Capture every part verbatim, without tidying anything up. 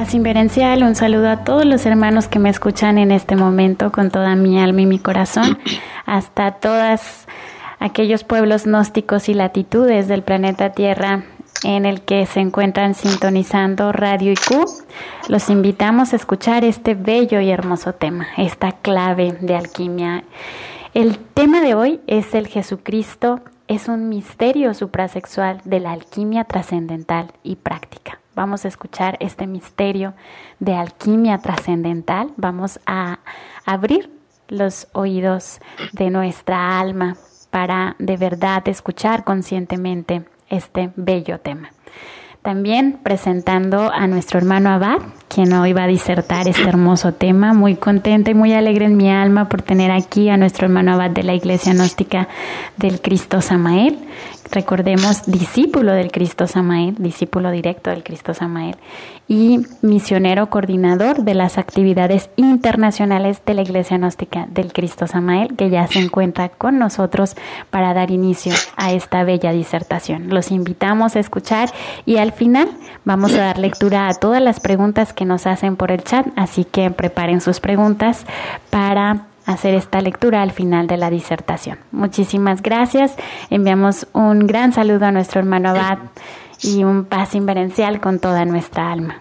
Paz inverencial, un saludo a todos los hermanos que me escuchan en este momento con toda mi alma y mi corazón, hasta todos aquellos pueblos gnósticos y latitudes del planeta Tierra en el que se encuentran sintonizando Radio I Q. Los invitamos a escuchar este bello y hermoso tema, esta clave de alquimia. El tema de hoy es el Jesucristo, es un misterio suprasexual de la alquimia trascendental y práctica. Vamos a escuchar este misterio de alquimia trascendental. Vamos a abrir los oídos de nuestra alma para de verdad escuchar conscientemente este bello tema. También presentando a nuestro hermano Abad, quien hoy va a disertar este hermoso tema. Muy contenta y muy alegre en mi alma por tener aquí a nuestro hermano Abad de la Iglesia Gnóstica del Cristo Samael. Recordemos, discípulo del Cristo Samael, discípulo directo del Cristo Samael y misionero coordinador de las actividades internacionales de la Iglesia Gnóstica del Cristo Samael, que ya se encuentra con nosotros para dar inicio a esta bella disertación. Los invitamos a escuchar y al final vamos a dar lectura a todas las preguntas que nos hacen por el chat, así que preparen sus preguntas para hacer esta lectura al final de la disertación. Muchísimas gracias. Enviamos un gran saludo a nuestro hermano Abad y un paz inverencial con toda nuestra alma.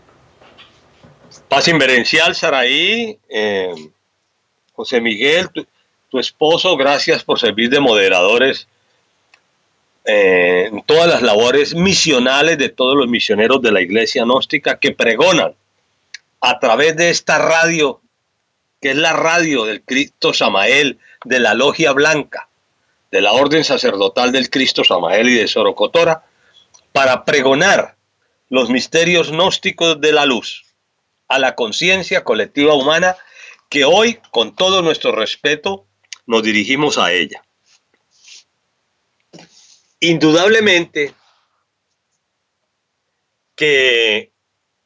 Paz inverencial, Saraí, eh, José Miguel, tu, tu esposo, gracias por servir de moderadores eh, en todas las labores misionales de todos los misioneros de la Iglesia Gnóstica que pregonan a través de esta radio, que es la radio del Cristo Samael, de la Logia Blanca, de la Orden Sacerdotal del Cristo Samael y de Sorocotora, para pregonar los misterios gnósticos de la luz a la conciencia colectiva humana, que hoy, con todo nuestro respeto, nos dirigimos a ella. Indudablemente que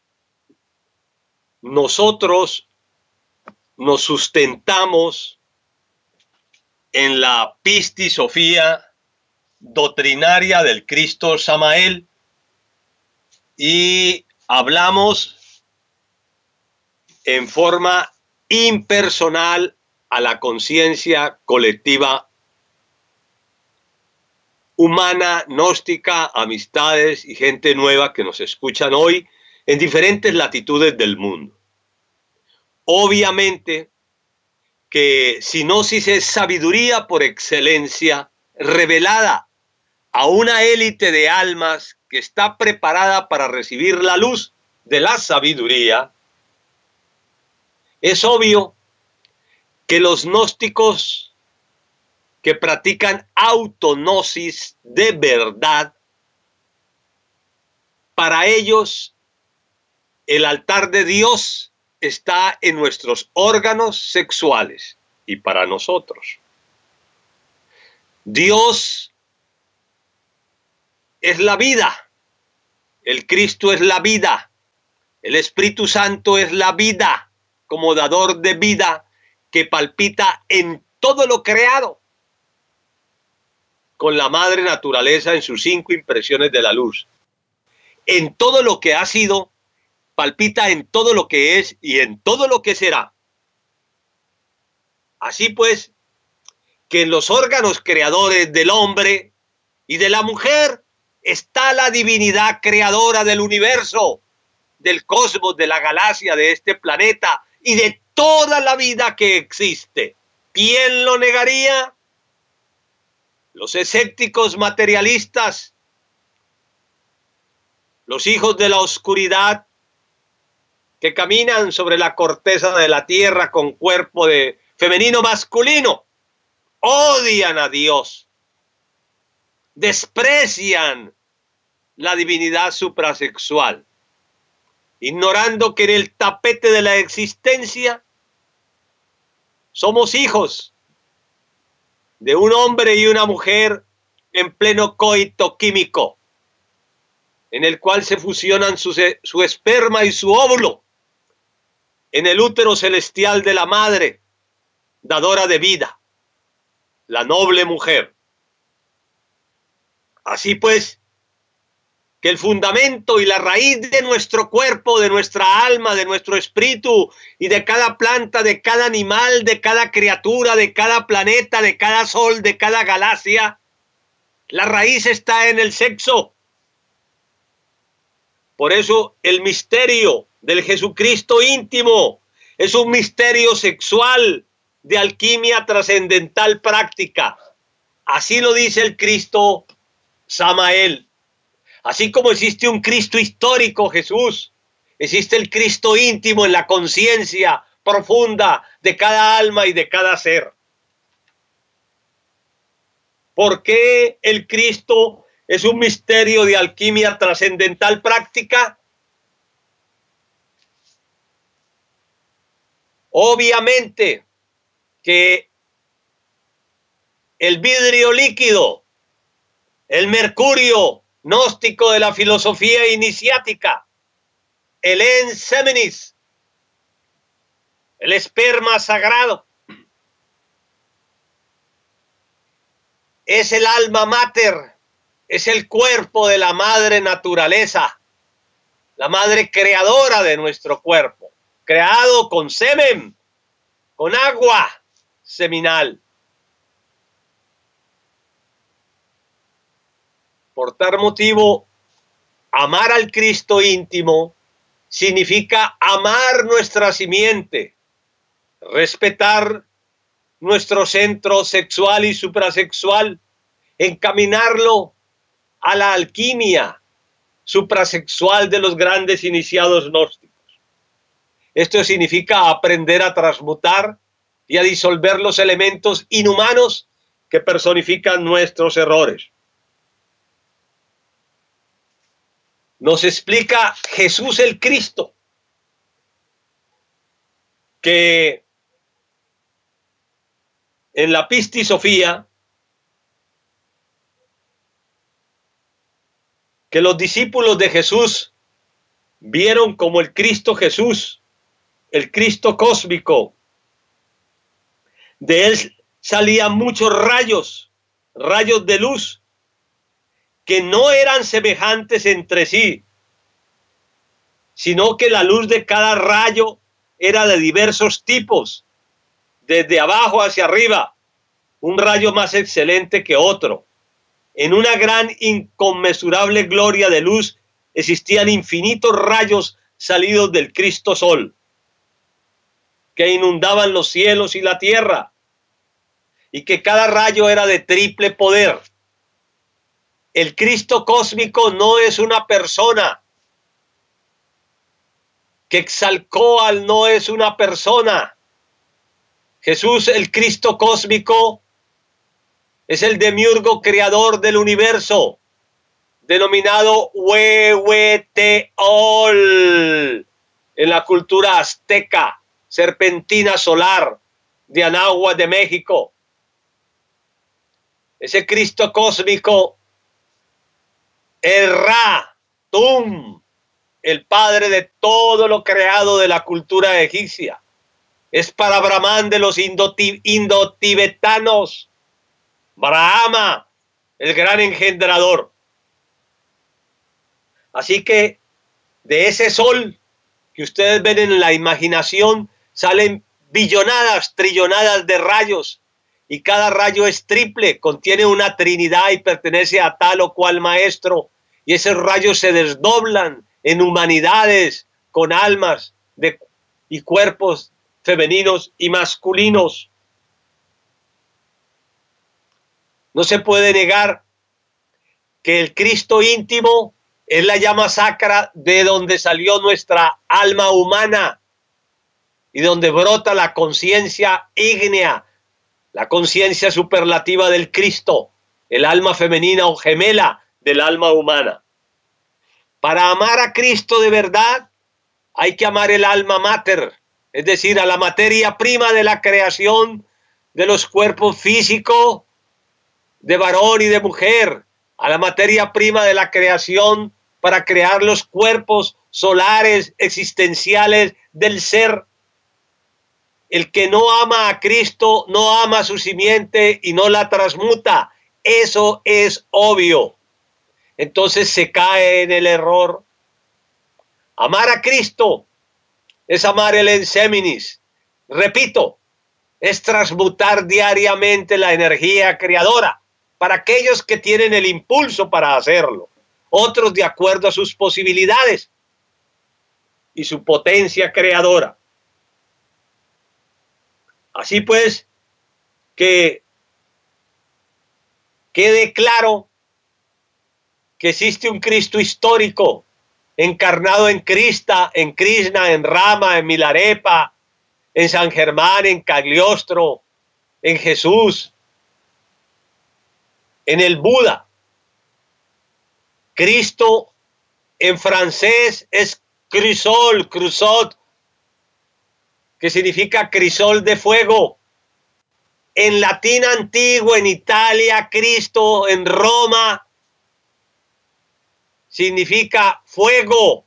nosotros nos sustentamos en la pistisofía doctrinaria del Cristo Samael y hablamos en forma impersonal a la conciencia colectiva humana, gnóstica, amistades y gente nueva que nos escuchan hoy en diferentes latitudes del mundo. Obviamente que Gnosis es sabiduría por excelencia revelada a una élite de almas que está preparada para recibir la luz de la sabiduría. Es obvio que los gnósticos que practican autognosis de verdad, para ellos el altar de Dios está en nuestros órganos sexuales y para nosotros. Dios es la vida, el Cristo es la vida, el Espíritu Santo es la vida, como dador de vida que palpita en todo lo creado, con la madre naturaleza en sus cinco impresiones de la luz, en todo lo que ha sido, palpita en todo lo que es y en todo lo que será. Así pues, que en los órganos creadores del hombre y de la mujer está la divinidad creadora del universo, del cosmos, de la galaxia, de este planeta y de toda la vida que existe. ¿Quién lo negaría? Los escépticos materialistas, los hijos de la oscuridad, que caminan sobre la corteza de la tierra con cuerpo de femenino masculino, odian a Dios, desprecian la divinidad suprasexual, ignorando que en el tapete de la existencia somos hijos de un hombre y una mujer en pleno coito químico, en el cual se fusionan su, su esperma y su óvulo en el útero celestial de la madre, dadora de vida, la noble mujer. Así pues, que el fundamento y la raíz de nuestro cuerpo, de nuestra alma, de nuestro espíritu y de cada planta, de cada animal, de cada criatura, de cada planeta, de cada sol, de cada galaxia, la raíz está en el sexo. Por eso el misterio del Jesucristo íntimo es un misterio sexual de alquimia trascendental práctica. Así lo dice el Cristo Samael. Así como existe un Cristo histórico, Jesús, existe el Cristo íntimo en la conciencia profunda de cada alma y de cada ser. ¿Por qué el Cristo es un misterio de alquimia trascendental práctica? Obviamente que el vidrio líquido, el mercurio gnóstico de la filosofía iniciática, el ens seminis, el esperma sagrado, es el alma mater, es el cuerpo de la madre naturaleza, la madre creadora de nuestro cuerpo, creado con semen, con agua seminal. Por tal motivo, amar al Cristo íntimo significa amar nuestra simiente, respetar nuestro centro sexual y suprasexual, encaminarlo a la alquimia suprasexual de los grandes iniciados gnósticos. Esto significa aprender a transmutar y a disolver los elementos inhumanos que personifican nuestros errores. Nos explica Jesús el Cristo que en la Pistis Sofía que los discípulos de Jesús vieron como el Cristo Jesús, el Cristo cósmico, de él salían muchos rayos, rayos de luz, que no eran semejantes entre sí, sino que la luz de cada rayo era de diversos tipos, desde abajo hacia arriba, un rayo más excelente que otro. En una gran inconmensurable gloria de luz existían infinitos rayos salidos del Cristo Sol, que inundaban los cielos y la tierra, y que cada rayo era de triple poder. El Cristo cósmico no es una persona. Quetzalcóatl no es una persona. Jesús, el Cristo cósmico, es el demiurgo creador del universo, denominado Huehueteotl en la cultura azteca, serpentina solar de Anáhuac de México. Ese Cristo cósmico, el Ra, Tum, el padre de todo lo creado de la cultura egipcia, es para Brahman de los indotibetanos, Brahma, el gran engendrador. Así que de ese sol que ustedes ven en la imaginación salen billonadas, trillonadas de rayos, y cada rayo es triple, contiene una trinidad y pertenece a tal o cual maestro, y esos rayos se desdoblan en humanidades con almas de, y cuerpos femeninos y masculinos. No se puede negar que el Cristo íntimo es la llama sacra de donde salió nuestra alma humana y donde brota la conciencia ígnea, la conciencia superlativa del Cristo, el alma femenina o gemela del alma humana. Para amar a Cristo de verdad, hay que amar el alma mater, es decir, a la materia prima de la creación de los cuerpos físicos de varón y de mujer, a la materia prima de la creación para crear los cuerpos solares existenciales del ser. El que no ama a Cristo no ama a su simiente y no la transmuta. Eso es obvio. entonces se cae en el error. Amar a Cristo es amar el enseminis. Repito, es transmutar diariamente la energía creadora para aquellos que tienen el impulso para hacerlo, otros de acuerdo a sus posibilidades y su potencia creadora. Así pues, que quede claro que existe un Cristo histórico, encarnado en Krista, en Krishna, en Rama, en Milarepa, en San Germán, en Cagliostro, en Jesús, en el Buda. Cristo en francés es crisol, cruzot, que significa crisol de fuego. En latín antiguo, en Italia, Cristo, en Roma, significa fuego.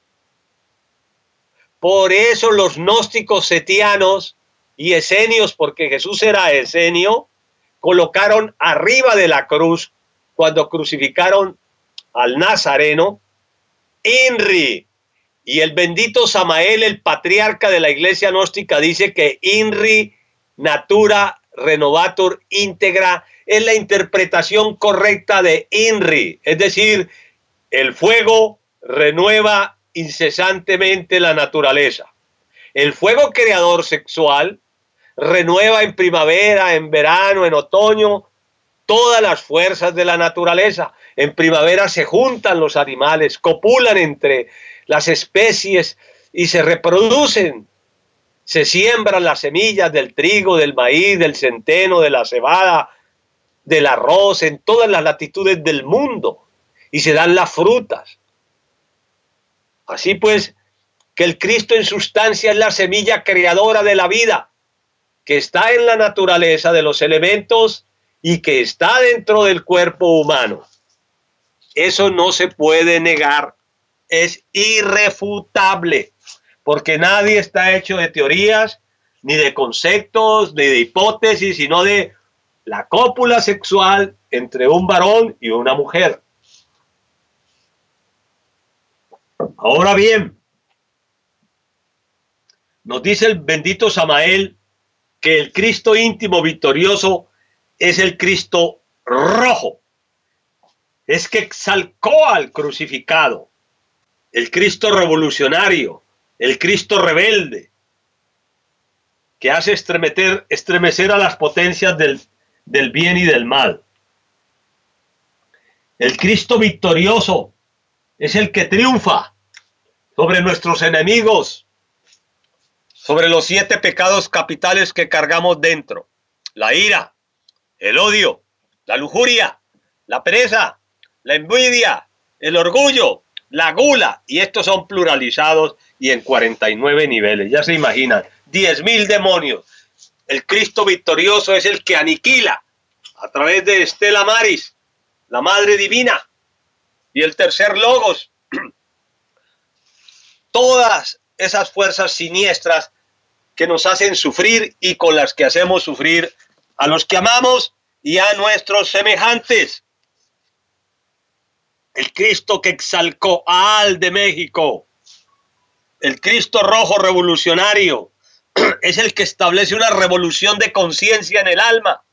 Por eso los gnósticos setianos y esenios, porque Jesús era esenio, colocaron arriba de la cruz, cuando crucificaron al Nazareno, INRI. Y el bendito Samael, el patriarca de la iglesia gnóstica, dice que INRI, natura renovatur íntegra, es la interpretación correcta de INRI, es decir, el fuego renueva incesantemente la naturaleza. El fuego creador sexual renueva en primavera, en verano, en otoño, todas las fuerzas de la naturaleza. En primavera se juntan los animales, copulan entre las especies y se reproducen. Se siembran las semillas del trigo, del maíz, del centeno, de la cebada, del arroz, en todas las latitudes del mundo. Y se dan las frutas. Así pues, que el Cristo en sustancia es la semilla creadora de la vida, que está en la naturaleza de los elementos y que está dentro del cuerpo humano. Eso no se puede negar, es irrefutable, porque nadie está hecho de teorías, ni de conceptos, ni de hipótesis, sino de la cópula sexual entre un varón y una mujer. Ahora bien, nos dice el bendito Samael que el Cristo íntimo victorioso es el Cristo rojo. Es que exalcó al crucificado, el Cristo revolucionario, el Cristo rebelde, que hace estremecer, estremecer a las potencias del, del bien y del mal. El Cristo victorioso es el que triunfa sobre nuestros enemigos, sobre los siete pecados capitales que cargamos dentro: la ira, el odio, la lujuria, la pereza, la envidia, el orgullo, la gula, y estos son pluralizados y en cuarenta y nueve niveles. Ya se imaginan, diez mil demonios. El Cristo victorioso es el que aniquila a través de Stella Maris, la Madre Divina, y el tercer Logos, todas esas fuerzas siniestras que nos hacen sufrir y con las que hacemos sufrir a los que amamos y a nuestros semejantes. El Cristo que exalcó a Al de México, el Cristo rojo revolucionario, es el que establece una revolución de conciencia en el alma.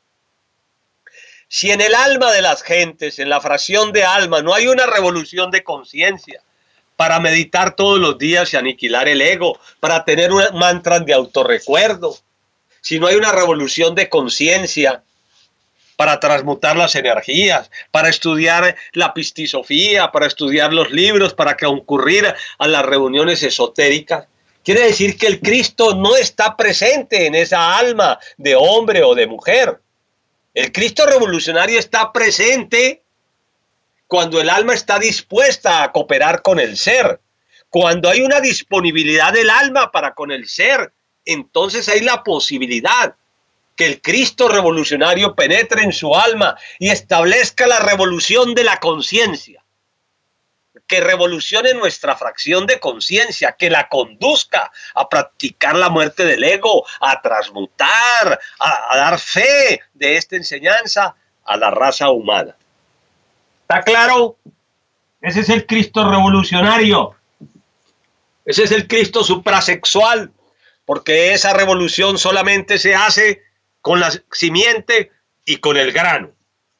Si en el alma de las gentes, en la fracción de alma, no hay una revolución de conciencia para meditar todos los días y aniquilar el ego, para tener un mantra de autorrecuerdo, si no hay una revolución de conciencia para transmutar las energías, para estudiar la pistisofía, para estudiar los libros, para concurrir a las reuniones esotéricas, quiere decir que el Cristo no está presente en esa alma de hombre o de mujer. El Cristo revolucionario está presente cuando el alma está dispuesta a cooperar con el ser. Cuando hay una disponibilidad del alma para con el ser, entonces hay la posibilidad que el Cristo revolucionario penetre en su alma y establezca la revolución de la conciencia, que revolucione nuestra fracción de conciencia, que la conduzca a practicar la muerte del ego, a transmutar, a, a dar fe de esta enseñanza a la raza humana. ¿Está claro? Ese es el Cristo revolucionario. Ese es el Cristo suprasexual, porque esa revolución solamente se hace con la simiente y con el grano.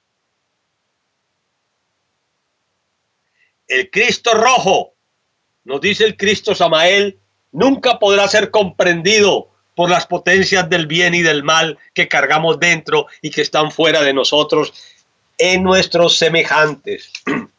El Cristo rojo, nos dice el Cristo Samael, nunca podrá ser comprendido por las potencias del bien y del mal que cargamos dentro y que están fuera de nosotros en nuestros semejantes.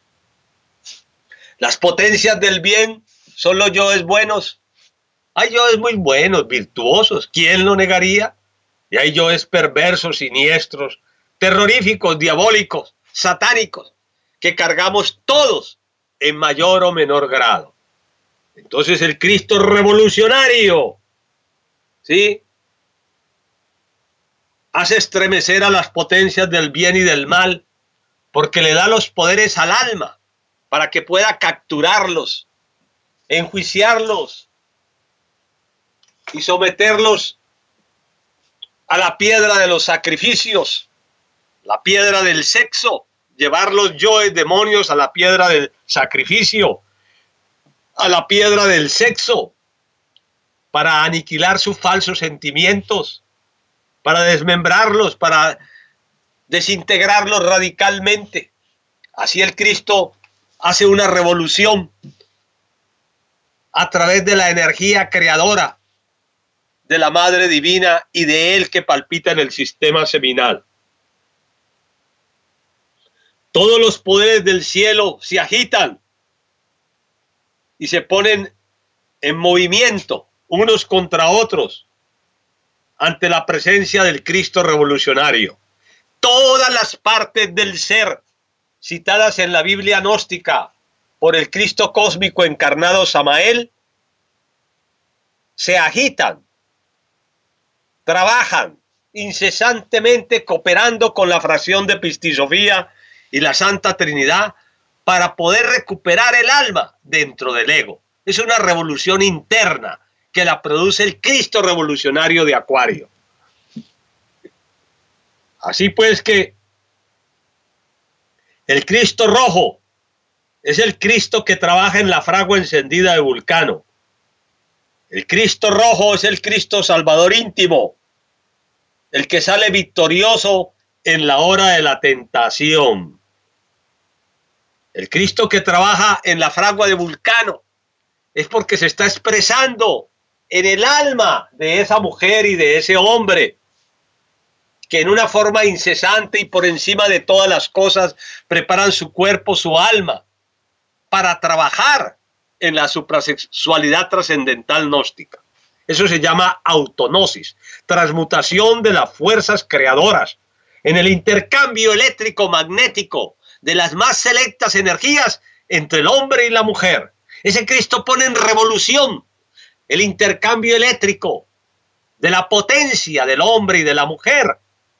Las potencias del bien son los yoes buenos. Hay yoes muy buenos, virtuosos, ¿quién lo negaría? Y hay yoes perversos, siniestros, terroríficos, diabólicos, satánicos, que cargamos todos en mayor o menor grado. Entonces el Cristo revolucionario, ¿sí?, hace estremecer a las potencias del bien y del mal, porque le da los poderes al alma para que pueda capturarlos, enjuiciarlos y someterlos a la piedra de los sacrificios, la piedra del sexo, llevar los yoes demonios a la piedra del sacrificio, a la piedra del sexo, para aniquilar sus falsos sentimientos, para desmembrarlos, para desintegrarlos radicalmente. Así el Cristo hace una revolución a través de la energía creadora de la Madre Divina y de Él que palpita en el sistema seminal. Todos los poderes del cielo se agitan y se ponen en movimiento unos contra otros ante la presencia del Cristo revolucionario. Todas las partes del ser citadas en la Biblia gnóstica por el Cristo cósmico encarnado Samael se agitan, trabajan incesantemente cooperando con la fracción de Pistisofía y la Santa Trinidad para poder recuperar el alma dentro del ego. Es una revolución interna que la produce el Cristo revolucionario de Acuario. Así pues que el Cristo rojo es el Cristo que trabaja en la fragua encendida de Vulcano. El Cristo rojo es el Cristo salvador íntimo, el que sale victorioso en la hora de la tentación. El Cristo que trabaja en la fragua de Vulcano es porque se está expresando en el alma de esa mujer y de ese hombre, que en una forma incesante y por encima de todas las cosas preparan su cuerpo, su alma, para trabajar en la suprasexualidad trascendental gnóstica. Eso se llama autognosis, transmutación de las fuerzas creadoras, en el intercambio eléctrico magnético de las más selectas energías entre el hombre y la mujer. Ese Cristo pone en revolución el intercambio eléctrico de la potencia del hombre y de la mujer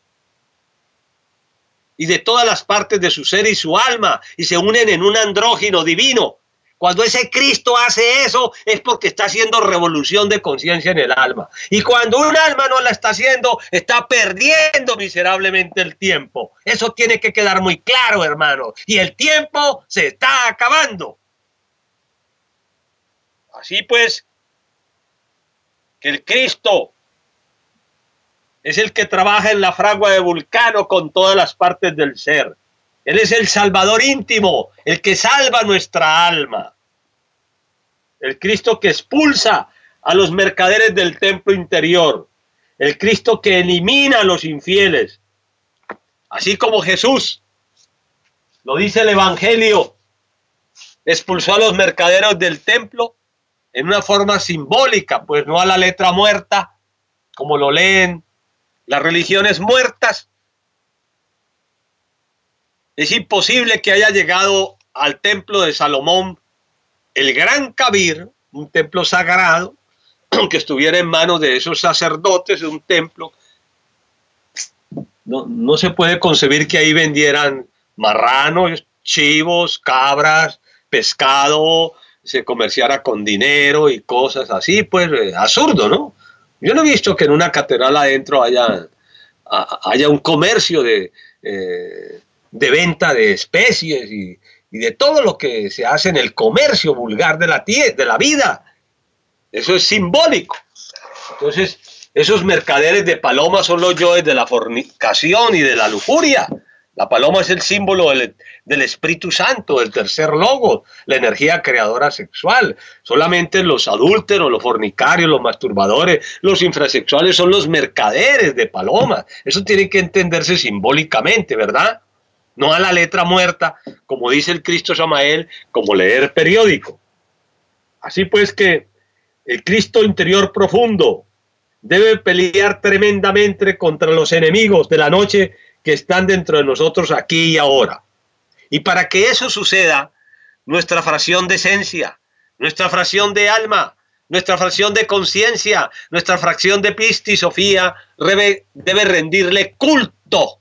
y de todas las partes de su ser y su alma, y se unen en un andrógino divino. Cuando ese Cristo hace eso es porque está haciendo revolución de conciencia en el alma. Y cuando un alma no la está haciendo, está perdiendo miserablemente el tiempo. Eso tiene que quedar muy claro, hermano. Y el tiempo se está acabando. Así pues, que el Cristo es el que trabaja en la fragua de Vulcano con todas las partes del ser. Él es el salvador íntimo, el que salva nuestra alma. El Cristo que expulsa a los mercaderes del templo interior. El Cristo que elimina a los infieles. Así como Jesús, lo dice el Evangelio, expulsó a los mercaderes del templo en una forma simbólica, pues no a la letra muerta, como lo leen las religiones muertas. Es imposible que haya llegado al templo de Salomón el gran Kabir, un templo sagrado, que estuviera en manos de esos sacerdotes de un templo. No, no se puede concebir que ahí vendieran marranos, chivos, cabras, pescado, se comerciara con dinero y cosas así, pues eh, absurdo, ¿no? Yo no he visto que en una catedral adentro haya, haya un comercio de, eh, de venta de especies y, y de todo lo que se hace en el comercio vulgar de la, de la vida. Eso es simbólico. Entonces, esos mercaderes de palomas son los yoes de la fornicación y de la lujuria. La paloma es el símbolo del, del Espíritu Santo, del tercer logo, la energía creadora sexual. Solamente los adúlteros, los fornicarios, los masturbadores, los infrasexuales son los mercaderes de palomas. Eso tiene que entenderse simbólicamente, ¿verdad? No a la letra muerta, como dice el Cristo Samael, como leer periódico. Así pues que el Cristo interior profundo debe pelear tremendamente contra los enemigos de la noche que están dentro de nosotros aquí y ahora. Y para que eso suceda, nuestra fracción de esencia, nuestra fracción de alma, nuestra fracción de conciencia, nuestra fracción de pistisofía debe, debe rendirle culto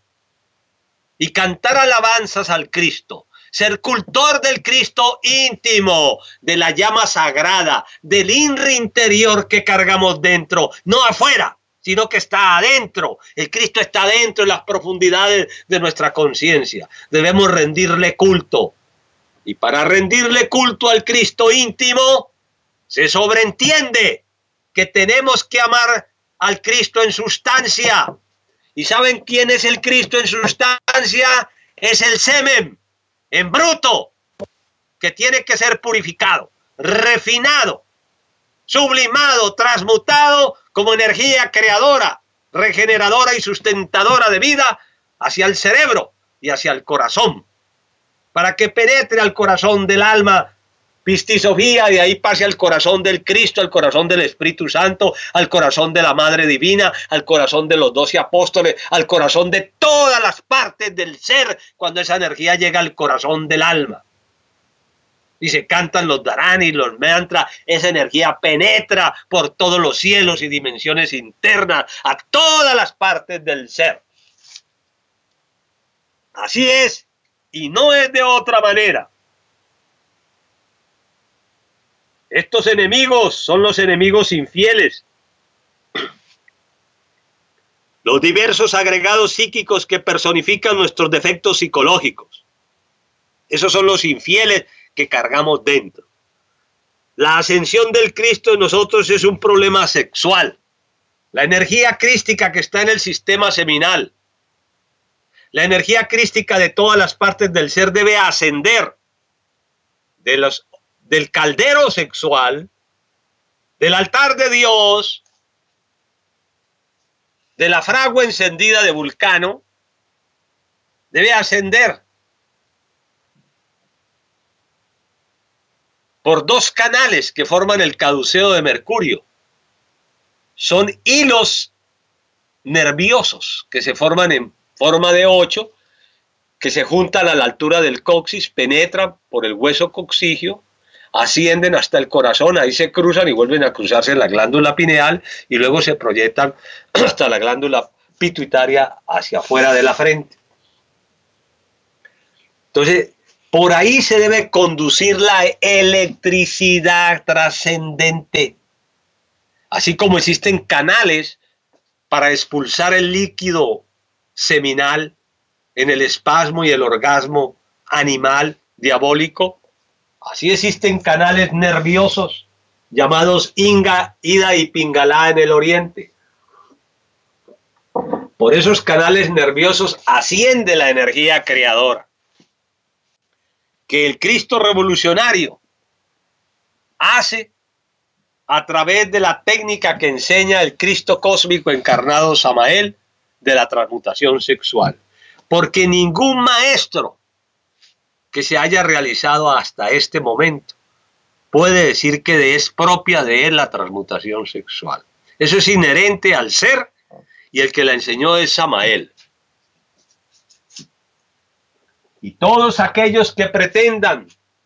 y cantar alabanzas al Cristo, ser cultor del Cristo íntimo, de la llama sagrada, del INRI interior que cargamos dentro, no afuera, sino que está adentro. El Cristo está adentro en las profundidades de nuestra conciencia. Debemos rendirle culto. Y para rendirle culto al Cristo íntimo, se sobreentiende que tenemos que amar al Cristo en sustancia. ¿Y saben quién es el Cristo en sustancia? Es el semen, en bruto, que tiene que ser purificado, refinado, sublimado, transmutado como energía creadora, regeneradora y sustentadora de vida hacia el cerebro y hacia el corazón, para que penetre al corazón del alma pistisofía y de ahí pase al corazón del Cristo, al corazón del Espíritu Santo, al corazón de la Madre Divina, al corazón de los doce apóstoles, al corazón de todas las partes del ser, cuando esa energía llega al corazón del alma. Y se cantan los dharanis, los mantras, esa energía penetra por todos los cielos y dimensiones internas a todas las partes del ser. Así es, y no es de otra manera. Estos enemigos son los enemigos infieles, los diversos agregados psíquicos que personifican nuestros defectos psicológicos. Esos son los infieles que cargamos dentro. La ascensión del Cristo en nosotros es un problema sexual. La energía crística que está en el sistema seminal, la energía crística de todas las partes del ser debe ascender de los, del caldero sexual, del altar de Dios, de la fragua encendida de Vulcano, debe ascender por dos canales que forman el caduceo de Mercurio. Son hilos nerviosos que se forman en forma de ocho, que se juntan a la altura del coxis, penetran por el hueso coxigio, ascienden hasta el corazón, ahí se cruzan y vuelven a cruzarse en la glándula pineal y luego se proyectan hasta la glándula pituitaria hacia afuera de la frente. Entonces, por ahí se debe conducir la electricidad trascendente. Así como existen canales para expulsar el líquido seminal en el espasmo y el orgasmo animal diabólico, así existen canales nerviosos llamados Inga, Ida y Pingala en el oriente. Por esos canales nerviosos asciende la energía creadora, que el Cristo revolucionario hace a través de la técnica que enseña el Cristo cósmico encarnado Samael de la transmutación sexual. Porque ningún maestro que se haya realizado hasta este momento puede decir que es propia de él la transmutación sexual. Eso es inherente al ser y el que la enseñó es Samael. Y todos aquellos que pretendan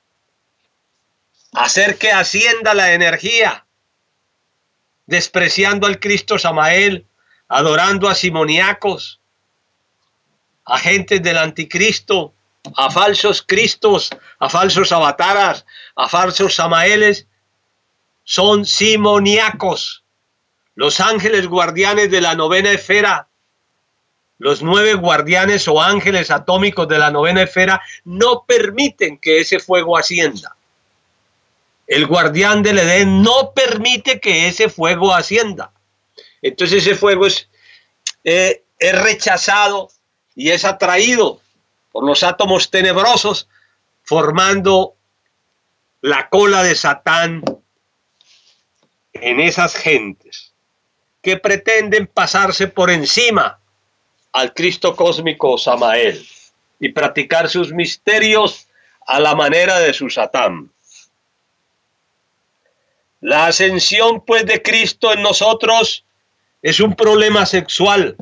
hacer que ascienda la energía, despreciando al Cristo Samael, adorando a simoníacos, a gentes del anticristo, a falsos cristos, a falsos avataras, a falsos samaeles, son simoníacos, los ángeles guardianes de la novena esfera, Los nueve guardianes o ángeles atómicos de la novena esfera no permiten que ese fuego ascienda. El guardián del Edén no permite que ese fuego ascienda. Entonces ese fuego es, eh, es rechazado y es atraído por los átomos tenebrosos, formando la cola de Satán en esas gentes que pretenden pasarse por encima al Cristo cósmico Samael y practicar sus misterios a la manera de su Satán. La ascensión pues de Cristo en nosotros es un problema sexual.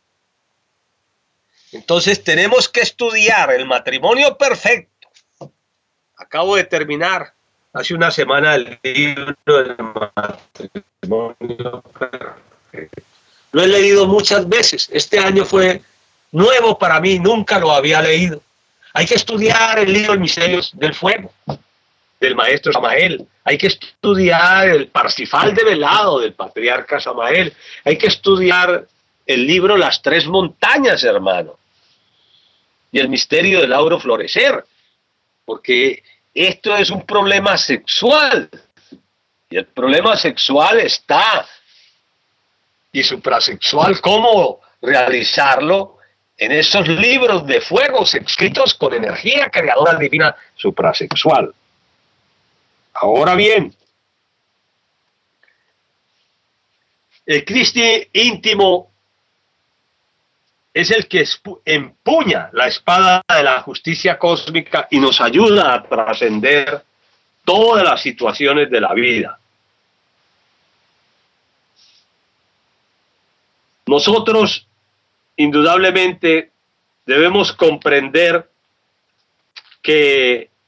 Entonces tenemos que estudiar el matrimonio perfecto. Acabo de terminar hace una semana el libro del matrimonio perfecto. Lo he leído muchas veces. Este año fue nuevo para mí, nunca lo había leído. Hay que estudiar el libro de Misterios del Fuego, del maestro Samael. Hay que estudiar el Parsifal develado del patriarca Samael. Hay que estudiar el libro Las Tres Montañas, hermano. Y el misterio del auro florecer. Porque esto es un problema sexual. Y el problema sexual está... y suprasexual, ¿cómo realizarlo? En esos libros de fuegos escritos con energía creadora divina suprasexual. Ahora bien, el Cristo íntimo es el que empuña la espada de la justicia cósmica y nos ayuda a trascender todas las situaciones de la vida. Nosotros, indudablemente, debemos comprender que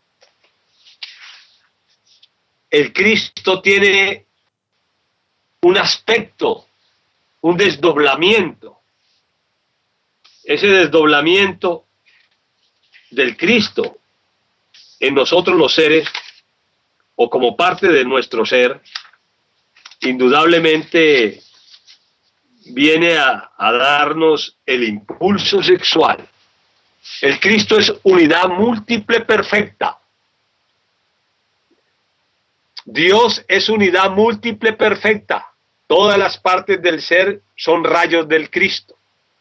el Cristo tiene un aspecto, un desdoblamiento. Ese desdoblamiento del Cristo en nosotros los seres, o como parte de nuestro ser, indudablemente viene a, a darnos el impulso sexual. El Cristo es unidad múltiple perfecta. Dios es unidad múltiple perfecta. Todas las partes del ser son rayos del Cristo.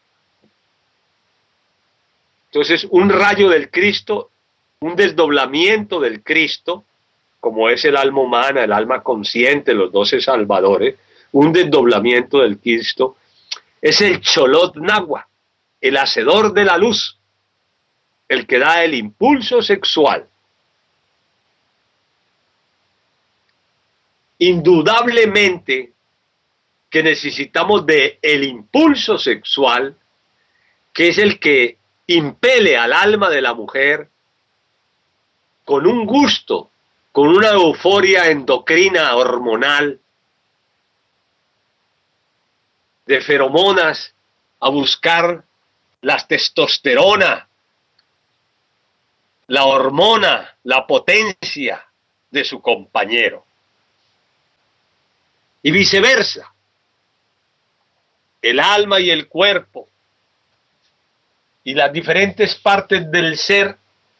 Entonces, un rayo del Cristo, un desdoblamiento del Cristo, como es el alma humana, el alma consciente, los doce salvadores, un desdoblamiento del Cristo, es el Cholot Nahua, el hacedor de la luz, el que da el impulso sexual. Indudablemente que necesitamos de el impulso sexual, que es el que impele al alma de la mujer con un gusto, con una euforia endocrina hormonal, de feromonas, a buscar la testosterona, la hormona, la potencia de su compañero. Y viceversa, el alma y el cuerpo y las diferentes partes del ser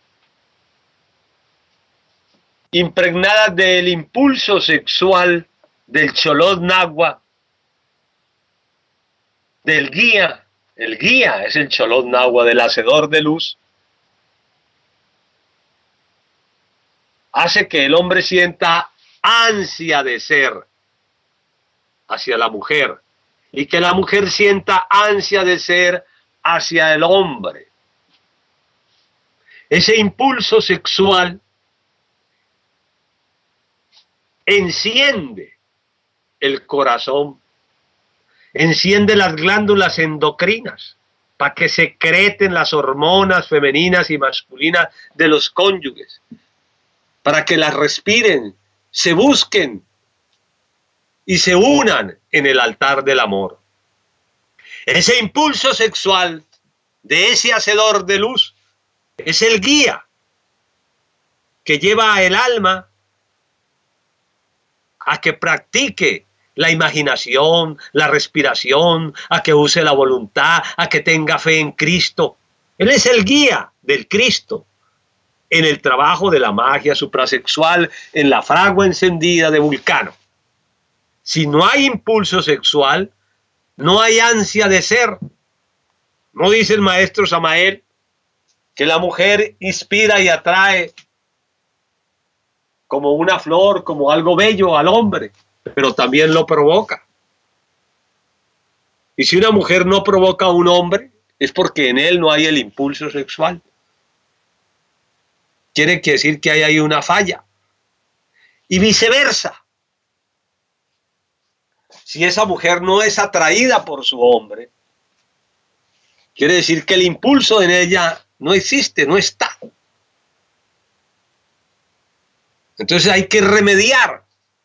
impregnadas del impulso sexual del Cholot Nahua, del guía, el guía es el Cholot Nahua, del hacedor de luz, hace que el hombre sienta ansia de ser hacia la mujer y que la mujer sienta ansia de ser hacia el hombre. Ese impulso sexual enciende el corazón, enciende las glándulas endocrinas para que secreten las hormonas femeninas y masculinas de los cónyuges, para que las respiren, se busquen y se unan en el altar del amor. Ese impulso sexual de ese hacedor de luz es el guía que lleva el alma a que practique la imaginación, la respiración, a que use la voluntad, a que tenga fe en Cristo. Él es el guía del Cristo en el trabajo de la magia suprasexual, en la fragua encendida de Vulcano. Si no hay impulso sexual, no hay ansia de ser. ¿No dice el maestro Samael que la mujer inspira y atrae como una flor, como algo bello al hombre, pero también lo provoca? Y si una mujer no provoca a un hombre, es porque en él no hay el impulso sexual. Quiere decir que hay ahí una falla. Y viceversa. Si esa mujer no es atraída por su hombre, quiere decir que el impulso en ella no existe, no está. Entonces hay que remediar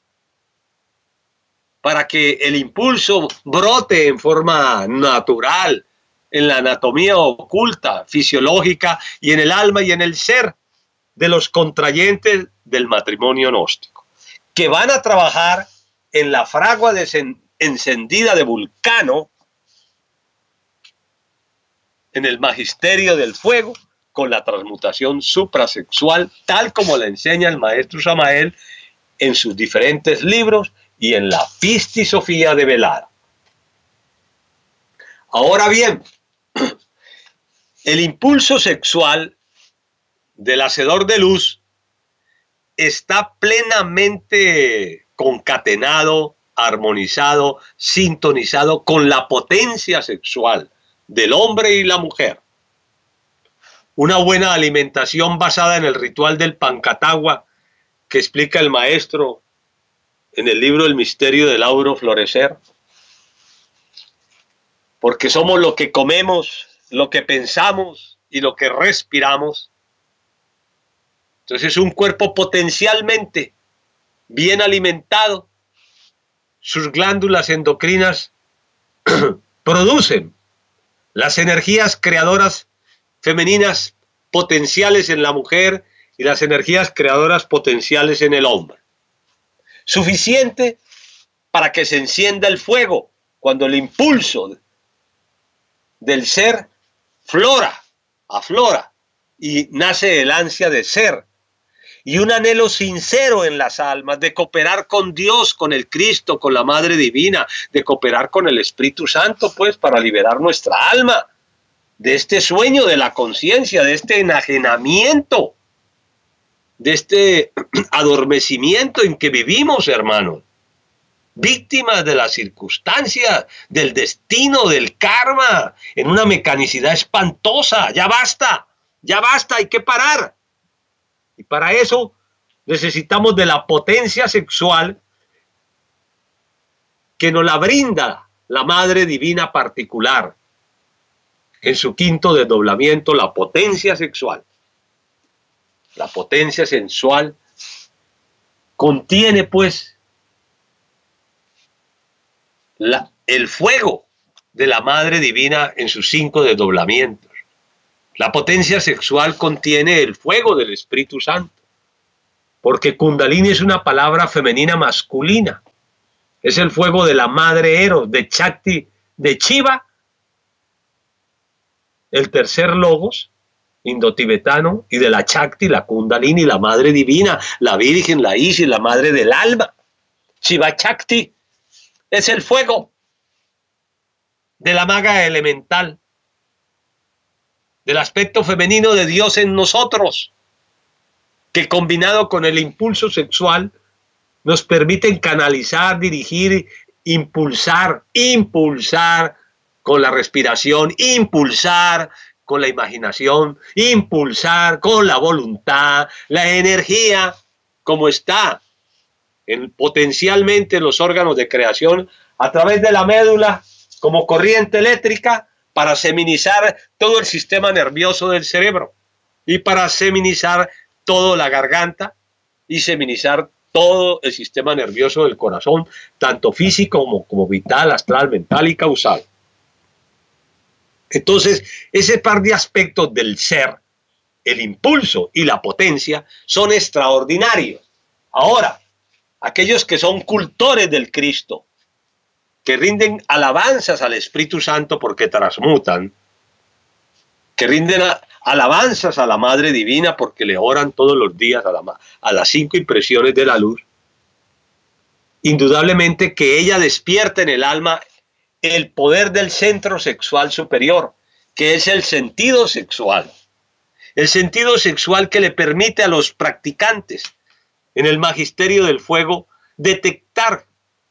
para que el impulso brote en forma natural, en la anatomía oculta, fisiológica, y en el alma y en el ser de los contrayentes del matrimonio gnóstico, que van a trabajar en la fragua encendida de Vulcano, en el magisterio del fuego, con la transmutación suprasexual, tal como la enseña el maestro Samael en sus diferentes libros y en la Pistisofía de Velada. Ahora bien, el impulso sexual del hacedor de luz está plenamente concatenado, armonizado, sintonizado con la potencia sexual del hombre y la mujer. Una buena alimentación basada en el ritual del Pancatagua que explica el maestro en el libro El misterio del auro florecer. Porque somos lo que comemos, lo que pensamos y lo que respiramos. Entonces un cuerpo potencialmente bien alimentado, sus glándulas endocrinas producen las energías creadoras femeninas potenciales en la mujer y las energías creadoras potenciales en el hombre. Suficiente para que se encienda el fuego cuando el impulso del ser flora, aflora y nace el ansia de ser y un anhelo sincero en las almas de cooperar con Dios, con el Cristo, con la Madre Divina, de cooperar con el Espíritu Santo, pues, para liberar nuestra alma de este sueño de la conciencia, de este enajenamiento, de este adormecimiento en que vivimos, hermanos, víctimas de las circunstancias, del destino, del karma, en una mecanicidad espantosa. Ya basta, ya basta, hay que parar. Y para eso necesitamos de la potencia sexual que nos la brinda la Madre Divina particular. En su quinto desdoblamiento, la potencia sexual. La potencia sensual contiene, pues, la, el fuego de la Madre Divina en sus cinco desdoblamientos. La potencia sexual contiene el fuego del Espíritu Santo, porque Kundalini es una palabra femenina masculina. Es el fuego de la Madre Eros, de Shakti, de Shiva, el tercer logos indotibetano, y de la Shakti, la Kundalini, la Madre Divina, la Virgen, la Isis, la Madre del Alma. Shiva Shakti es el fuego de la maga elemental, del aspecto femenino de Dios en nosotros, que combinado con el impulso sexual nos permiten canalizar, dirigir, impulsar, impulsar con la respiración, impulsar con la imaginación, impulsar con la voluntad, la energía, como está en, potencialmente en los órganos de creación, a través de la médula, como corriente eléctrica, para seminizar todo el sistema nervioso del cerebro y para seminizar toda la garganta y seminizar todo el sistema nervioso del corazón, tanto físico como, como vital, astral, mental y causal. Entonces, ese par de aspectos del ser, el impulso y la potencia, son extraordinarios. Ahora, aquellos que son cultores del Cristo, que rinden alabanzas al Espíritu Santo porque transmutan, que rinden a, alabanzas a la Madre Divina porque le oran todos los días a, la, a las cinco impresiones de la luz, indudablemente que ella despierta en el alma el poder del centro sexual superior, que es el sentido sexual. El sentido sexual que le permite a los practicantes en el magisterio del fuego detectar,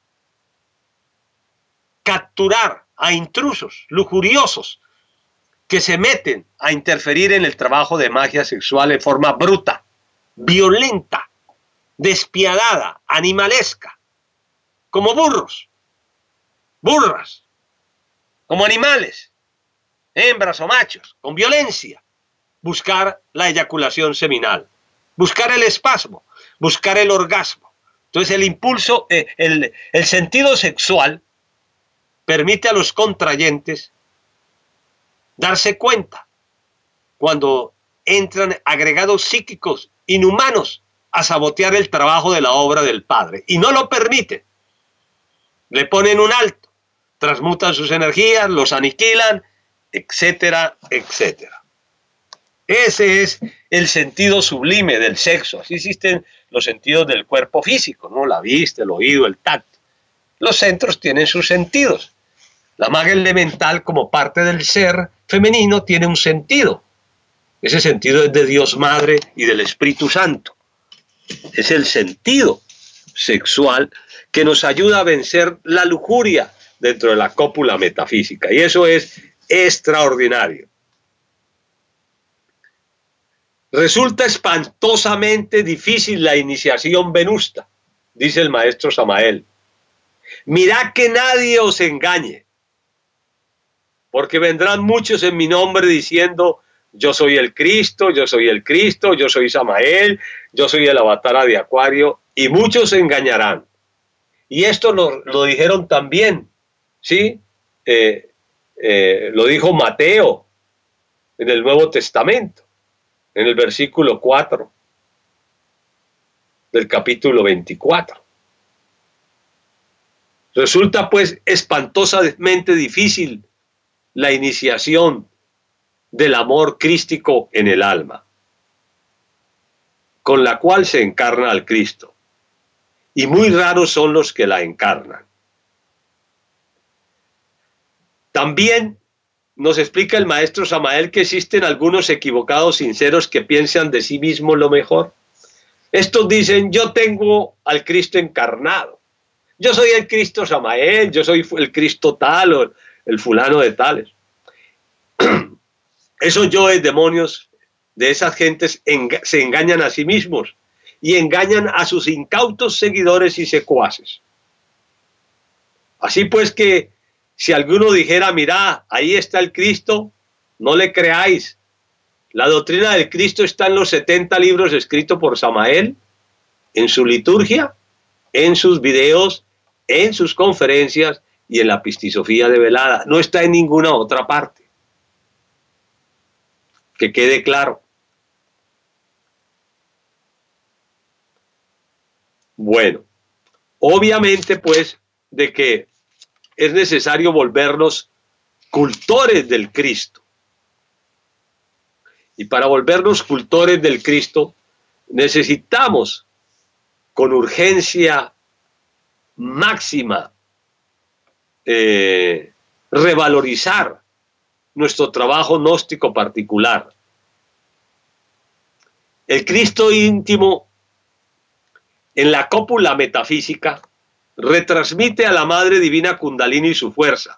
capturar a intrusos lujuriosos que se meten a interferir en el trabajo de magia sexual de forma bruta, violenta, despiadada, animalesca, como burros, burras, como animales, hembras o machos, con violencia, buscar la eyaculación seminal, buscar el espasmo, buscar el orgasmo. Entonces el impulso, eh, el, el sentido sexual permite a los contrayentes darse cuenta cuando entran agregados psíquicos inhumanos a sabotear el trabajo de la obra del Padre, y no lo permiten. Le ponen un alto, transmutan sus energías, los aniquilan, etcétera, etcétera. Ese es el sentido sublime del sexo. Así existen los sentidos del cuerpo físico, ¿no? La vista, el oído, el tacto. Los centros tienen sus sentidos. La magia elemental, como parte del ser femenino, tiene un sentido. Ese sentido es de Dios Madre y del Espíritu Santo. Es el sentido sexual que nos ayuda a vencer la lujuria dentro de la cópula metafísica. Y eso es extraordinario. Resulta espantosamente difícil la iniciación venusta, dice el maestro Samael. Mirad que nadie os engañe, porque vendrán muchos en mi nombre diciendo, yo soy el Cristo, yo soy el Cristo, yo soy Samael, yo soy el avatar de Acuario, y muchos se engañarán. Y esto lo, lo dijeron también, ¿sí? Eh, eh, lo dijo Mateo en el Nuevo Testamento, en el versículo cuatro del capítulo veinticuatro. Resulta pues espantosamente difícil la iniciación del amor crístico en el alma, con la cual se encarna al Cristo, y muy raros son los que la encarnan. También nos explica el maestro Samael que existen algunos equivocados sinceros que piensan de sí mismos lo mejor. Estos dicen, yo tengo al Cristo encarnado, yo soy el Cristo Samael, yo soy el Cristo tal o el fulano de tales. Esos yoes demonios de esas gentes se engañan a sí mismos y engañan a sus incautos seguidores y secuaces. Así pues que si alguno dijera, mirá, ahí está el Cristo, no le creáis. La doctrina del Cristo está en los setenta libros escritos por Samael, en su liturgia, en sus videos, en sus conferencias y en la Pistisofía de Velada. No está en ninguna otra parte. Que quede claro. Bueno, obviamente pues de que es necesario volvernos cultores del Cristo. Y para volvernos cultores del Cristo necesitamos con urgencia máxima eh, revalorizar nuestro trabajo gnóstico particular. El Cristo íntimo en la cópula metafísica retransmite a la Madre Divina Kundalini su fuerza.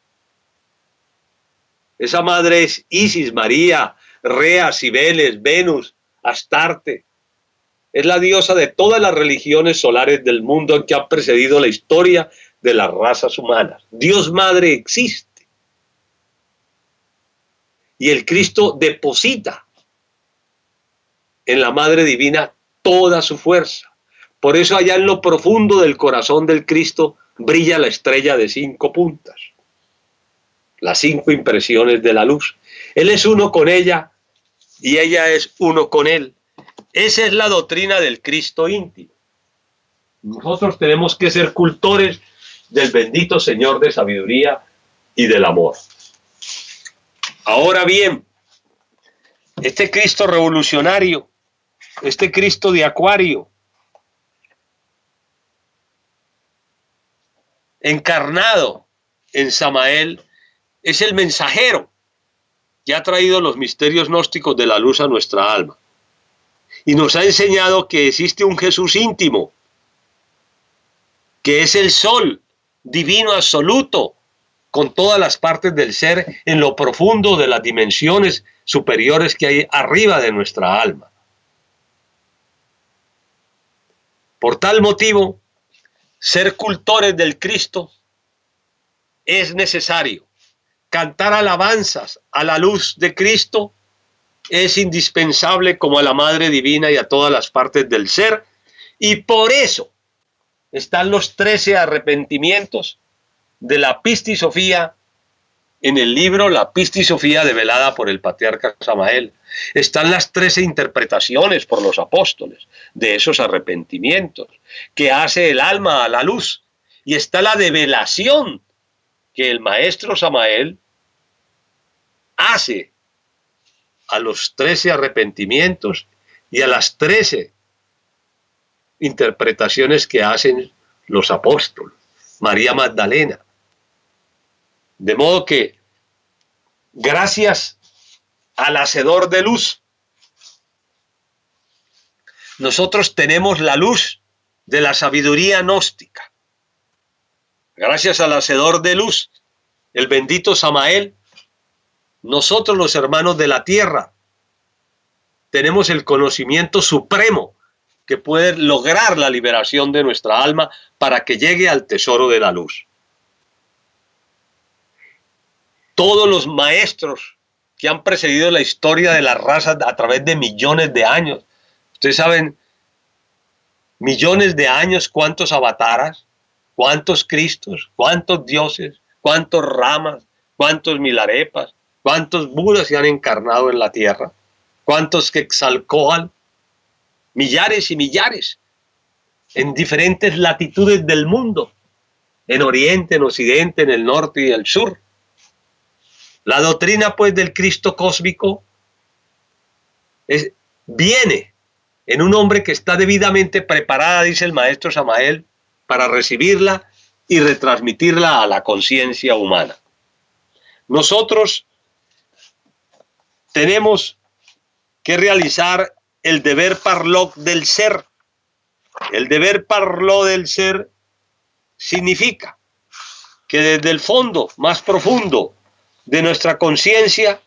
Esa madre es Isis, María, Rea, Cibeles, Venus, Astarte. Es la diosa de todas las religiones solares del mundo en que ha precedido la historia de las razas humanas. Dios Madre existe. Y el Cristo deposita en la Madre Divina toda su fuerza. Por eso allá en lo profundo del corazón del Cristo brilla la estrella de cinco puntas. Las cinco impresiones de la luz. Él es uno con ella y ella es uno con él. Esa es la doctrina del Cristo íntimo. Nosotros tenemos que ser cultores del bendito Señor de sabiduría y del amor. Ahora bien, este Cristo revolucionario, este Cristo de Acuario, encarnado en Samael, es el mensajero que ha traído los misterios gnósticos de la luz a nuestra alma. Y nos ha enseñado que existe un Jesús íntimo, que es el sol divino absoluto, con todas las partes del ser en lo profundo de las dimensiones superiores que hay arriba de nuestra alma. Por tal motivo, ser cultores del Cristo es necesario. Cantar alabanzas a la luz de Cristo es indispensable como a la Madre Divina y a todas las partes del ser, y por eso están los trece arrepentimientos de la Pistisofía en el libro La Pistisofía develada por el patriarca Samael. Están las trece interpretaciones por los apóstoles de esos arrepentimientos que hace el alma a la luz, y está la develación que el maestro Samael hace a los trece arrepentimientos y a las trece interpretaciones que hacen los apóstoles, María Magdalena. De modo que, gracias al hacedor de luz, nosotros tenemos la luz de la sabiduría gnóstica. Gracias al hacedor de luz, el bendito Samael, nosotros los hermanos de la tierra tenemos el conocimiento supremo que puede lograr la liberación de nuestra alma para que llegue al tesoro de la luz. Todos los maestros que han precedido la historia de las razas a través de millones de años, ustedes saben, millones de años, cuántos avataras, cuántos cristos, cuántos dioses, cuántos ramas, cuántos milarepas, cuántos budas se han encarnado en la tierra, cuántos Quetzalcóatl, millares y millares, en diferentes latitudes del mundo, en Oriente, en Occidente, en el norte y el sur. La doctrina, pues, del Cristo cósmico es, viene en un hombre que está debidamente preparada, dice el maestro Samael, para recibirla y retransmitirla a la conciencia humana. Nosotros tenemos que realizar el deber parlot del ser. El deber parlot del ser significa que desde el fondo más profundo de nuestra conciencia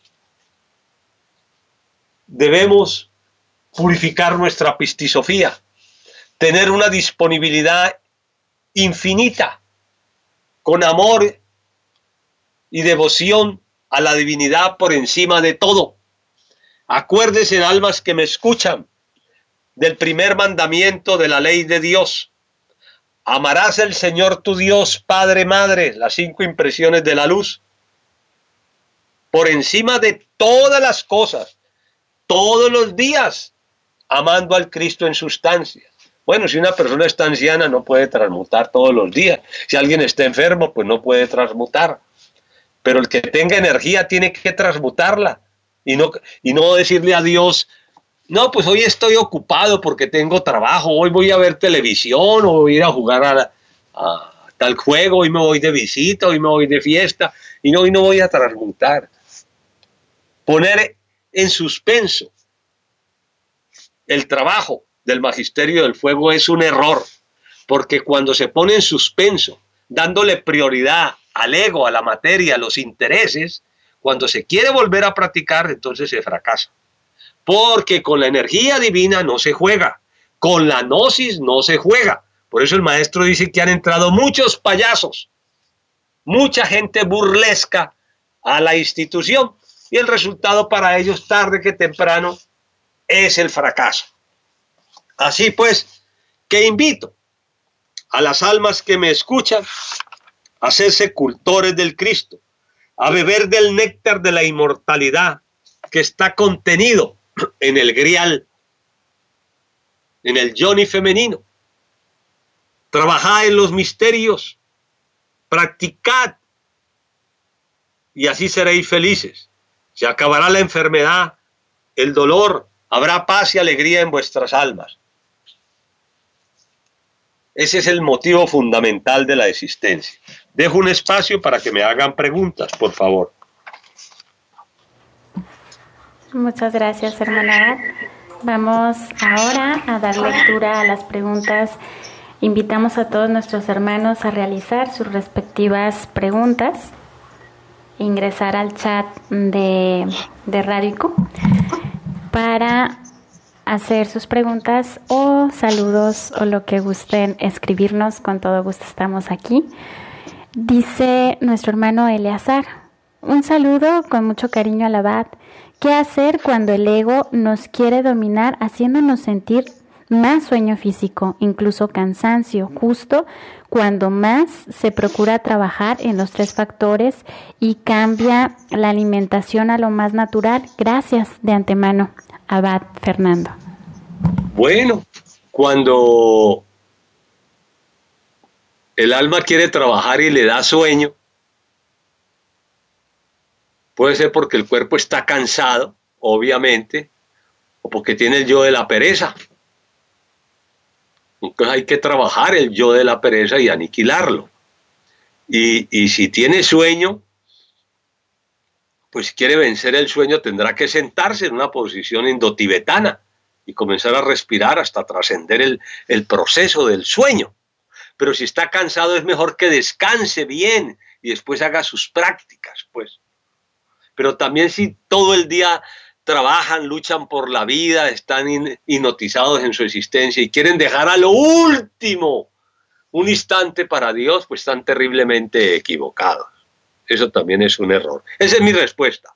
debemos purificar nuestra pistisofía, tener una disponibilidad infinita, con amor y devoción a la divinidad por encima de todo. Acuérdense, almas que me escuchan, del primer mandamiento de la ley de Dios. Amarás al Señor tu Dios, Padre, Madre, las cinco impresiones de la luz, por encima de todas las cosas, todos los días, amando al Cristo en sustancia. Bueno, si una persona está anciana no puede transmutar todos los días. Si alguien está enfermo, pues no puede transmutar. Pero el que tenga energía tiene que transmutarla. Y no, y no decirle a Dios, no, pues hoy estoy ocupado porque tengo trabajo, hoy voy a ver televisión o voy a ir a jugar a, a tal juego, hoy me voy de visita, hoy me voy de fiesta, y no, hoy no voy a transmutar. Poner en suspenso el trabajo del magisterio del fuego es un error, porque cuando se pone en suspenso, dándole prioridad al ego, a la materia, a los intereses, cuando se quiere volver a practicar, entonces se fracasa. Porque con la energía divina no se juega, con la gnosis no se juega. Por eso el maestro dice que han entrado muchos payasos, mucha gente burlesca a la institución, y el resultado para ellos, tarde que temprano, es el fracaso. Así pues, que invito a las almas que me escuchan a hacerse cultores del Cristo, a beber del néctar de la inmortalidad que está contenido en el grial, en el yoni femenino. Trabajad en los misterios practicad, y así seréis felices. Se acabará la enfermedad, el dolor, habrá paz y alegría en vuestras almas. Ese es el motivo fundamental de la existencia. Dejo un espacio para que me hagan preguntas, por favor. Muchas gracias, hermana Abad. Vamos ahora a dar lectura a las preguntas. Invitamos a todos nuestros hermanos a realizar sus respectivas preguntas, ingresar al chat de, de Radio I Q para hacer sus preguntas o saludos o lo que gusten escribirnos. Con todo gusto estamos aquí. Dice nuestro hermano Eleazar: un saludo con mucho cariño al Abad. ¿Qué hacer cuando el ego nos quiere dominar, haciéndonos sentir más sueño físico, incluso cansancio, justo cuando más se procura trabajar en los tres factores y cambia la alimentación a lo más natural? Gracias de antemano, Abad Fernando. Bueno, cuando el alma quiere trabajar y le da sueño, puede ser porque el cuerpo está cansado, obviamente, o porque tiene el yo de la pereza. Entonces hay que trabajar el yo de la pereza y aniquilarlo. Y, y si tiene sueño, pues si quiere vencer el sueño tendrá que sentarse en una posición indotibetana y comenzar a respirar hasta trascender el, el proceso del sueño. Pero si está cansado es mejor que descanse bien y después haga sus prácticas, pues. Pero también si todo el día trabajan, luchan por la vida, están hipnotizados en su existencia y quieren dejar a lo último un instante para Dios, pues están terriblemente equivocados. Eso también es un error. Esa es mi respuesta.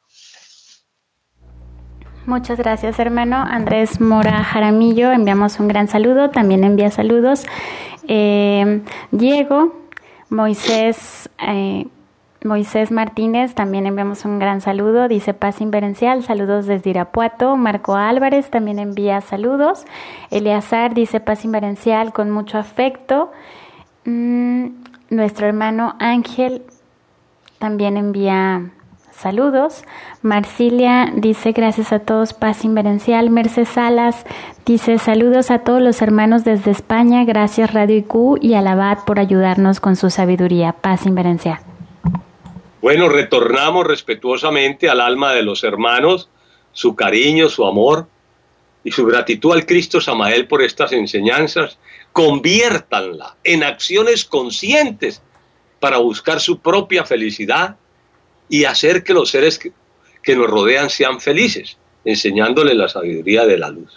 Muchas gracias, hermano. Andrés Mora Jaramillo, enviamos un gran saludo. También envía saludos. Eh, Diego, Moisés... Eh, Moisés Martínez, también enviamos un gran saludo, dice paz inverencial, saludos desde Irapuato. Marco Álvarez también envía saludos. Eleazar dice paz inverencial con mucho afecto. Mm, nuestro hermano Ángel también envía saludos. Marcilia dice gracias a todos, paz inverencial. Mercedes Salas dice saludos a todos los hermanos desde España, gracias Radio I Q y al Abad por ayudarnos con su sabiduría, paz inverencial. Bueno, retornamos respetuosamente al alma de los hermanos, su cariño, su amor y su gratitud al Cristo Samael por estas enseñanzas. Conviértanla en acciones conscientes para buscar su propia felicidad y hacer que los seres que, que nos rodean sean felices, enseñándoles la sabiduría de la luz.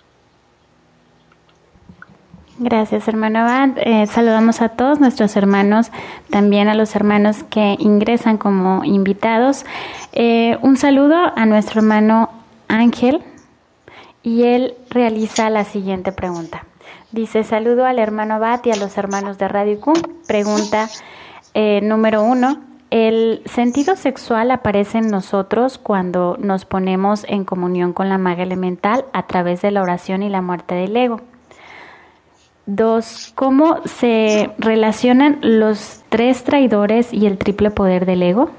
Gracias, hermano Abad. Eh, saludamos a todos nuestros hermanos, también a los hermanos que ingresan como invitados. Eh, un saludo a nuestro hermano Ángel y él realiza la siguiente pregunta. Dice, saludo al hermano Abad y a los hermanos de Radio I Q. Pregunta eh, número uno. ¿El sentido sexual aparece en nosotros cuando nos ponemos en comunión con la maga elemental a través de la oración y la muerte del ego? Dos, ¿cómo se relacionan los tres traidores y el triple poder del ego?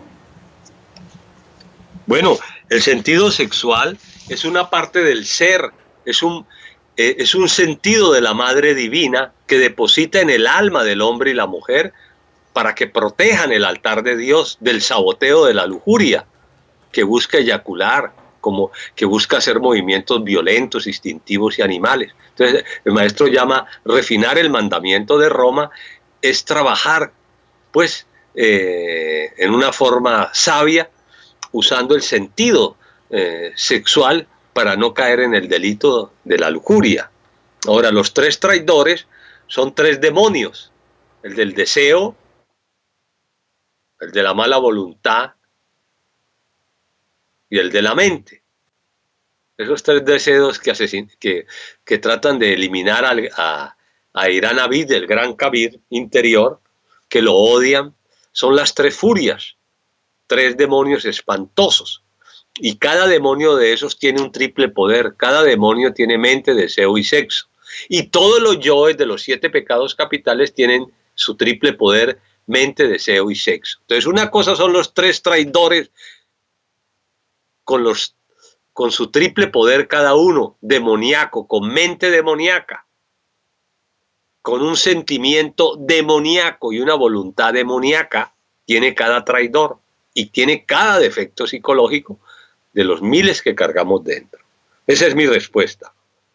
Bueno, el sentido sexual es una parte del ser, es un, eh, es un sentido de la Madre Divina que deposita en el alma del hombre y la mujer para que protejan el altar de Dios del saboteo de la lujuria, que busca eyacular, como que busca hacer movimientos violentos, instintivos y animales. Entonces, el maestro llama refinar el mandamiento de Roma, es trabajar, pues, eh, en una forma sabia, usando el sentido eh, sexual para no caer en el delito de la lujuria. Ahora, los tres traidores son tres demonios, el del deseo, el de la mala voluntad y el de la mente. Esos tres deseos que, asesin que, que tratan de eliminar al, a, a Irán Abid, el gran Kabir interior, que lo odian, son las tres furias, tres demonios espantosos. Y cada demonio de esos tiene un triple poder. Cada demonio tiene mente, deseo y sexo. Y todos los yoes de los siete pecados capitales tienen su triple poder mente, deseo y sexo. Entonces, una cosa son los tres traidores con, los, con su triple poder cada uno, demoníaco, con mente demoníaca, con un sentimiento demoníaco y una voluntad demoníaca, tiene cada traidor y tiene cada defecto psicológico de los miles que cargamos dentro. Esa es mi respuesta.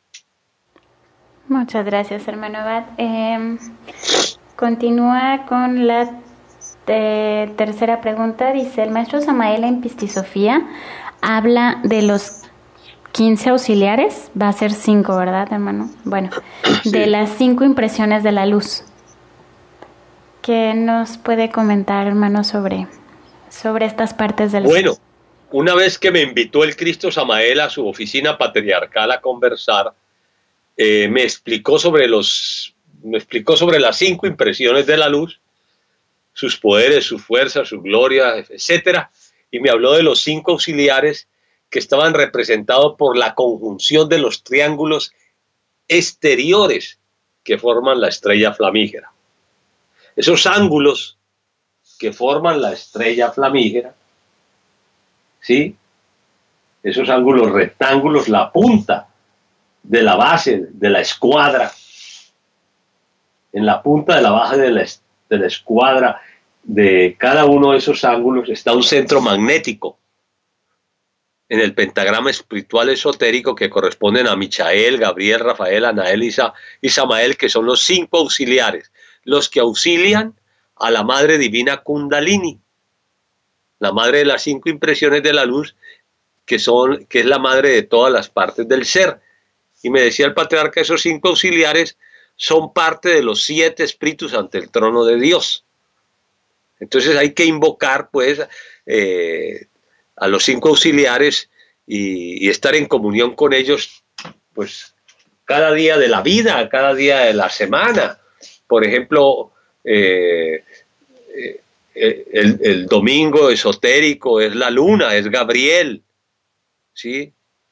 Muchas gracias, hermano Abad. Eh, continúa con la eh, tercera pregunta. Dice, el maestro Samael en Pistisofía habla de los quince auxiliares. Va a ser cinco, ¿verdad, hermano? Bueno, sí. De las cinco impresiones de la luz. ¿Qué nos puede comentar, hermano, sobre, sobre estas partes del... Bueno, una vez que me invitó el Cristo Samael a su oficina patriarcal a conversar, eh, me explicó sobre los, me explicó sobre las cinco impresiones de la luz, sus poderes, su fuerza, su gloria, etcétera, y me habló de los cinco auxiliares que estaban representados por la conjunción de los triángulos exteriores que forman la estrella flamígera. Esos ángulos que forman la estrella flamígera, ¿sí? Esos ángulos rectángulos, la punta de la base de la escuadra, en la punta de la base de la, de la escuadra de cada uno de esos ángulos está un centro magnético en el pentagrama espiritual esotérico que corresponden a Michael, Gabriel, Rafael, Anael y Samael, que son los cinco auxiliares, los que auxilian a la Madre Divina Kundalini, la madre de las cinco impresiones de la luz, que, son, que es la madre de todas las partes del ser. Y me decía el patriarca, esos cinco auxiliares son parte de los siete espíritus ante el trono de Dios. Entonces hay que invocar pues eh, a los cinco auxiliares y, y estar en comunión con ellos pues cada día de la vida, cada día de la semana. Por ejemplo, eh, eh, el, el domingo esotérico es la luna, es Gabriel, ¿sí?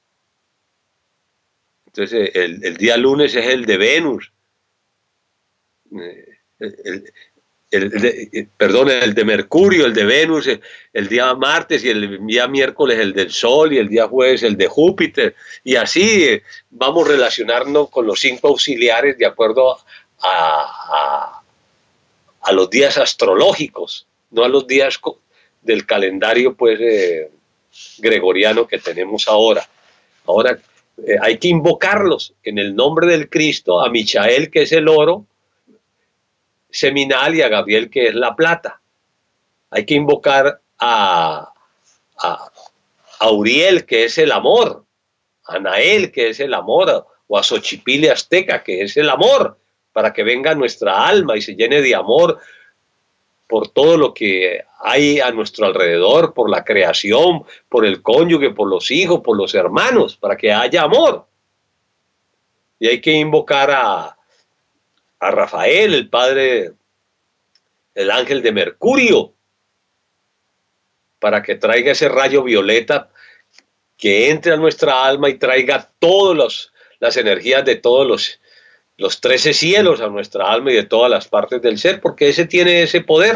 Entonces el, el día lunes es el de Venus, el, el, el, el, perdón, el de Mercurio, el de Venus, el, el día martes, y el día miércoles el del Sol, y el día jueves el de Júpiter, y así eh, vamos relacionarnos con los cinco auxiliares de acuerdo a, a, a los días astrológicos, no a los días del calendario pues eh, gregoriano que tenemos ahora. Ahora eh, hay que invocarlos en el nombre del Cristo, a Michael, que es el oro seminal, y a Gabriel, que es la plata. Hay que invocar a, a, a Uriel, que es el amor, a Anael, que es el amor, o a Xochipilli Azteca, que es el amor, para que venga nuestra alma y se llene de amor por todo lo que hay a nuestro alrededor, por la creación, por el cónyuge, por los hijos, por los hermanos, para que haya amor. Y hay que invocar a, a Rafael, el padre, el ángel de Mercurio, para que traiga ese rayo violeta que entre a nuestra alma y traiga todas los, las energías de todos los, los trece cielos a nuestra alma y de todas las partes del ser, porque ese tiene ese poder.